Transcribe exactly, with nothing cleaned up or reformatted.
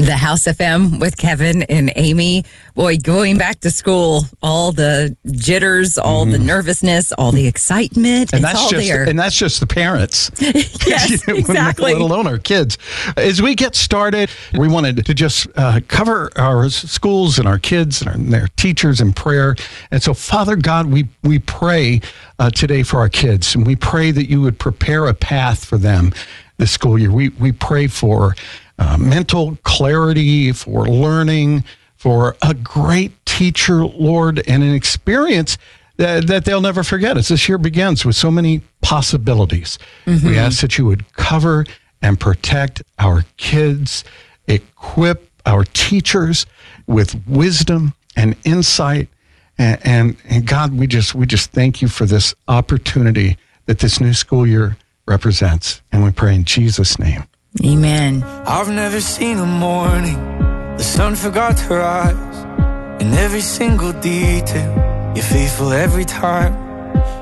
The House F M with Kevin and Amy. Boy, going back to school, all the jitters, all mm. the nervousness, all the excitement, and it's that's all just, there. And that's just the parents. Yes, exactly. Let alone our kids. As we get started, we wanted to just uh, cover our schools and our kids and, our, and their teachers in prayer. And so, Father God, we, we pray uh, today for our kids, and we pray that you would prepare a path for them this school year. We, we pray for Uh, mental clarity, for learning, for a great teacher, Lord, and an experience that, that they'll never forget as this year begins with so many possibilities. Mm-hmm. We ask that you would cover and protect our kids, equip our teachers with wisdom and insight. And, and, and God, we just, we just thank you for this opportunity that this new school year represents. And we pray in Jesus' name. Amen. I've never seen a morning the sun forgot to rise. In every single detail, you're faithful every time.